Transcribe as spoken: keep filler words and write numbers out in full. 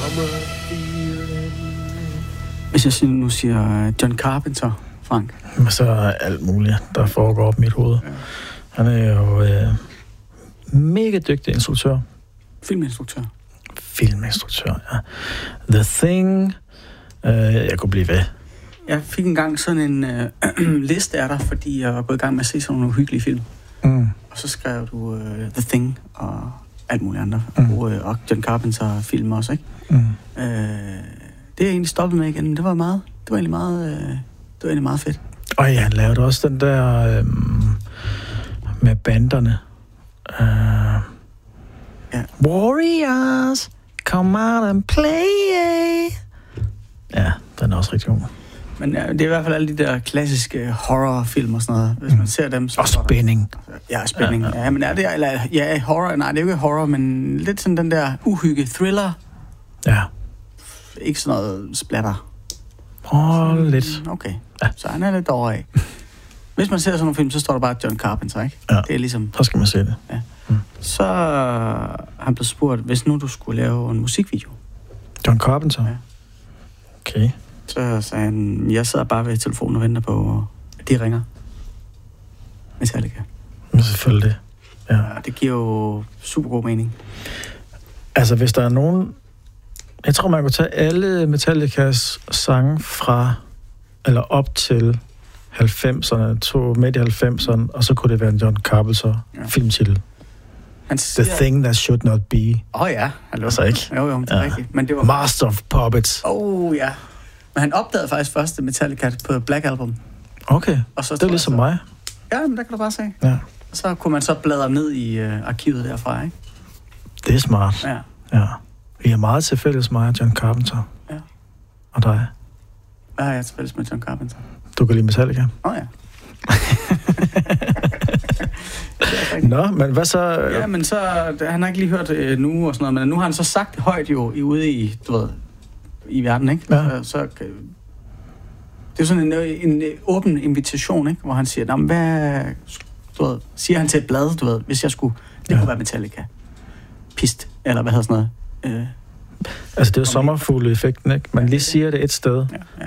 Hvis jeg nu siger John Carpenter, Frank. Men så er alt muligt, der foregår op i mit hoved. Ja. Han er jo øh, mega dygtig instruktør. Filminstruktør. Filminstruktør, ja. The Thing. Øh, jeg kunne blive ved. Jeg fik engang sådan en øh, liste af dig, fordi jeg var gået i gang med at se sådan nogle uhyggelige film. Mm. Og så skrev du uh, The Thing og alt muligt andet. Mm. Og, uh, og John Carpenter-film også, ikke? Mm. Uh, det er egentlig stoppet med igen. Det var meget, det var egentlig meget, uh, det var egentlig meget fedt. Og ja, han lavede også den der øh, med banderne. Uh, ja. Warriors, come out and play. Ja, den er også rigtig god. Men ja, det er i hvert fald alle de der klassiske horrorfilm og sådan noget. Hvis man ser dem, så... Og spænding. Ja, spænding. Ja, ja. ja, men er det... Eller, ja, horror... Nej, det er jo ikke horror, men lidt sådan den der uhygge thriller. Ja. Ikke sådan noget splatter. Åh, oh, lidt. Okay, ja. Så han er lidt over af. Hvis man ser sådan nogle film, så står der bare John Carpenter, ikke? Ja, det er ligesom... så skal man se det. Ja. Mm. Så har han blevet spurgt, hvis nu du skulle lave en musikvideo. John Carpenter? Ja. Okay. Så sagde han, jeg sidder bare ved telefonen og venter på, at de ringer. Metallica. Men selvfølgelig. Ja. Ja, det giver jo super god mening. Altså, hvis der er nogen... Jeg tror, man kunne tage alle Metallicas sange fra, eller op til halvfemserne, to midt i halvfemserne, og så kunne det være en John Carpenter ja. filmtitel. Han siger... The Thing That Should Not Be. Åh oh, ja, hallo. Altså ikke? Jo, jo, det er ja. rigtigt. Men det var... Master of Puppets. Åh, oh, ja. Men han opdagede faktisk først det Metallica på Black Album. Okay, og så det er ligesom så... mig. Ja, men der kan du bare se. Ja. Og så kunne man så bladre ned i uh, arkivet derfra, ikke? Det er smart. Ja. Ja. Vi er meget til fælles, mig og John Carpenter. Ja. Og dig? Hvad har jeg til fælles med John Carpenter? Du kan lide Metallica? Åh oh, ja. Nå, men hvad så? Ja, men så... Han har ikke lige hørt øh, nu og sådan noget, men nu har han så sagt det højt jo i, ude i, du ved, i verden, ikke? Ja. Så, så det er sådan en, en, en åben invitation, ikke? Hvor han siger, nå, men hvad... Du ved, siger han til et blad, du ved, hvis jeg skulle... Det ja. kunne være Metallica. Pist, eller hvad hedder sådan noget? Øh, altså, det er jo sommerfugle-effekten, ikke? Man lige siger det et sted, ja, ja.